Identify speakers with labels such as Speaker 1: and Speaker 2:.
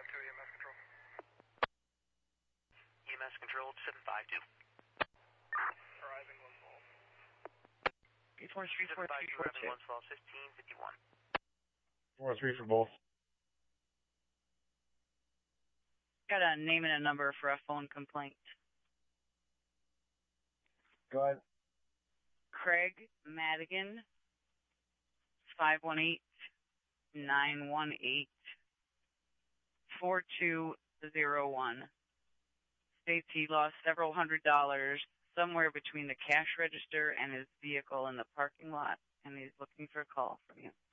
Speaker 1: 752 EMS control.
Speaker 2: EMS control 752.
Speaker 1: Arriving Glens Falls.
Speaker 3: 843
Speaker 2: 752 arriving Glens Falls 1551.
Speaker 4: 403 for both.
Speaker 3: Got a name and a number for a phone complaint.
Speaker 4: Go ahead.
Speaker 3: Craig Madigan, 518-918-4201. States he lost several $100s somewhere between the cash register and his vehicle in the parking lot, and he's looking for a call from you.